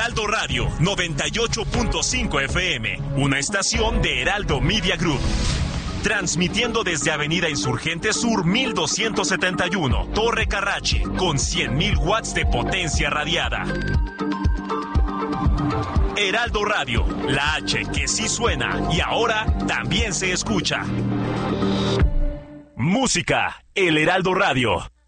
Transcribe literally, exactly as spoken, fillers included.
Heraldo Radio noventa y ocho punto cinco F M, una estación de Heraldo Media Group. Transmitiendo desde Avenida Insurgente Sur mil doscientos setenta y uno, Torre Carrachi, con cien mil watts de potencia radiada. Heraldo Radio, la H que sí suena y ahora también se escucha. Música, el Heraldo Radio.